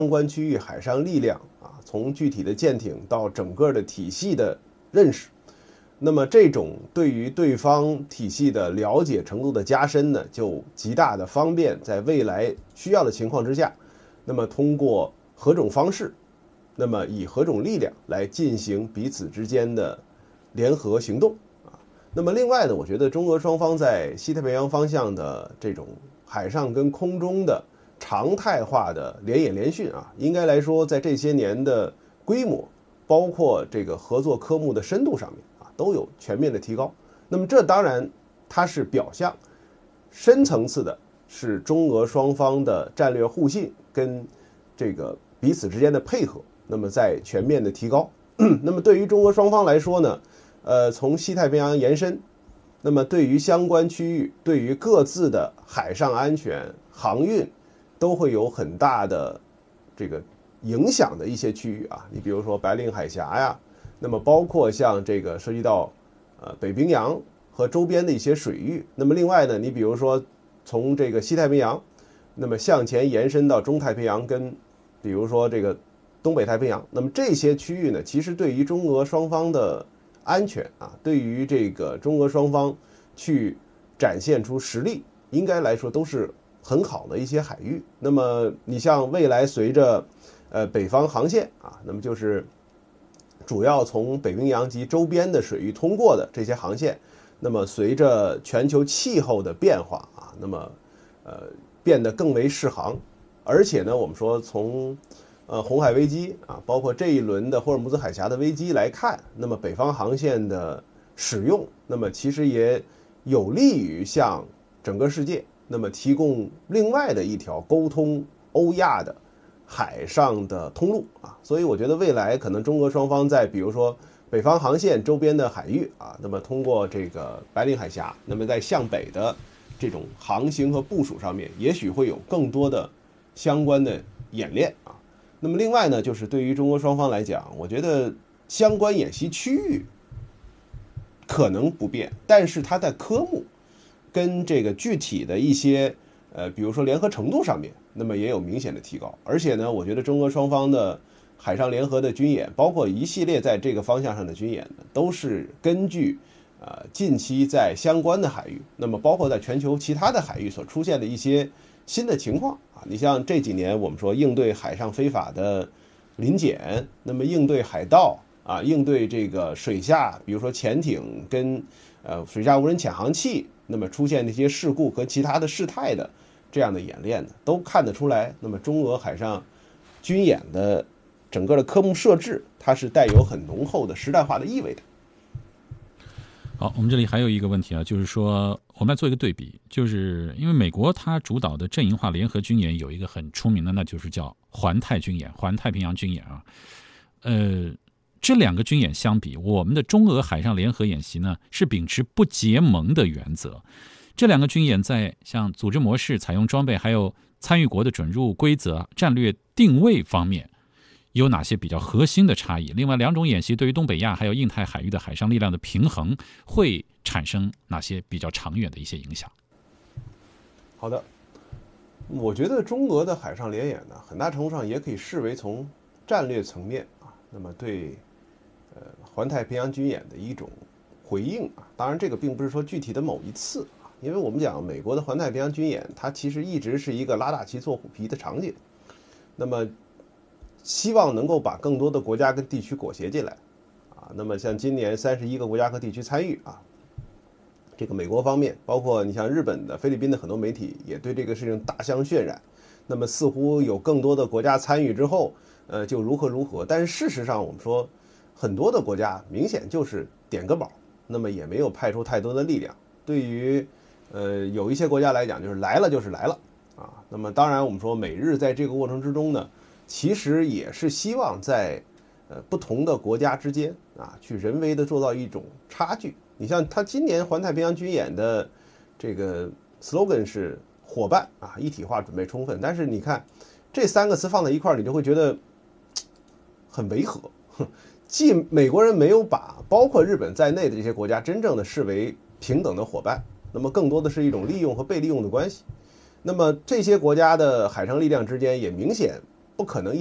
关区域海上力量啊，从具体的舰艇到整个的体系的认识。那么这种对于对方体系的了解程度的加深呢，就极大的方便在未来需要的情况之下，那么通过何种方式，那么以何种力量来进行彼此之间的联合行动啊。那么另外呢，我觉得中俄双方在西太平洋方向的这种海上跟空中的常态化的联演联训啊，应该来说在这些年的规模，包括这个合作科目的深度上面都有全面的提高。那么这当然它是表象，深层次的是中俄双方的战略互信跟这个彼此之间的配合，那么在全面的提高。那么对于中俄双方来说呢，从西太平洋延伸，那么对于相关区域，对于各自的海上安全、航运都会有很大的这个影响的一些区域啊，你比如说白令海峡呀，那么包括像这个涉及到北冰洋和周边的一些水域。那么另外呢，你比如说从这个西太平洋，那么向前延伸到中太平洋跟比如说这个东北太平洋，那么这些区域呢，其实对于中俄双方的安全啊，对于这个中俄双方去展现出实力，应该来说都是很好的一些海域。那么你像未来随着北方航线啊，那么就是主要从北冰洋及周边的水域通过的这些航线，那么随着全球气候的变化啊，那么变得更为适航。而且呢，我们说从红海危机啊，包括这一轮的霍尔木兹海峡的危机来看，那么北方航线的使用，那么其实也有利于向整个世界那么提供另外的一条沟通欧亚的海上的通路啊。所以我觉得未来可能中俄双方在比如说北方航线周边的海域啊，那么通过这个白令海峡，那么在向北的这种航行和部署上面，也许会有更多的相关的演练啊。那么另外呢，就是对于中俄双方来讲，我觉得相关演习区域可能不变，但是它的科目跟这个具体的一些比如说联合程度上面，那么也有明显的提高。而且呢，我觉得中俄双方的海上联合的军演，包括一系列在这个方向上的军演呢，都是根据近期在相关的海域，那么包括在全球其他的海域所出现的一些新的情况啊。你像这几年我们说应对海上非法的临检，那么应对海盗啊，应对这个水下，比如说潜艇跟水下无人潜航器，那么出现那些事故和其他的事态的这样的演练呢，都看得出来，那么中俄海上军演的整个的科目设置，它是带有很浓厚的时代化的意味的。 好，我们这里还有一个问题啊，就是说我们来做一个对比，就是因为美国它主导的阵营化联合军演有一个很出名的，那就是叫环太军演、环太平洋军演啊。这两个军演相比，我们的中俄海上联合演习呢是秉持不结盟的原则。这两个军演在像组织模式、采用装备，还有参与国的准入规则、战略定位方面，有哪些比较核心的差异？另外，两种演习对于东北亚还有印太海域的海上力量的平衡，会产生哪些比较长远的一些影响？ 好的，我觉得中俄的海上联演呢，很大程度上也可以视为从战略层面啊，那么对环太平洋军演的一种回应啊。当然，这个并不是说具体的某一次啊，因为我们讲美国的环太平洋军演，它其实一直是一个拉大旗做虎皮的场景。那么希望能够把更多的国家跟地区裹挟进来啊。那么像今年31个国家和地区参与啊，这个美国方面，包括你像日本的、菲律宾的很多媒体也对这个事情大相渲染。那么似乎有更多的国家参与之后，就如何如何。但是事实上，我们说很多的国家明显就是点个宝，那么也没有派出太多的力量。对于有一些国家来讲，就是来了就是来了啊。那么当然，我们说美日在这个过程之中呢，其实也是希望在不同的国家之间啊，去人为的做到一种差距。你像他今年环太平洋军演的这个 slogan 是伙伴啊，一体化准备充分，但是你看这三个词放在一块儿，你就会觉得很违和。既美国人没有把包括日本在内的这些国家真正的视为平等的伙伴，那么更多的是一种利用和被利用的关系。那么这些国家的海上力量之间也明显不可能